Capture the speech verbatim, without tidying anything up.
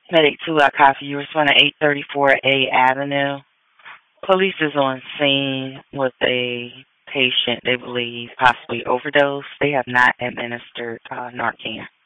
Medic two, I copy you. Respond to eight thirty-four A Avenue. Police is on scene with a patient they believe possibly overdosed. They have not administered uh, Narcan.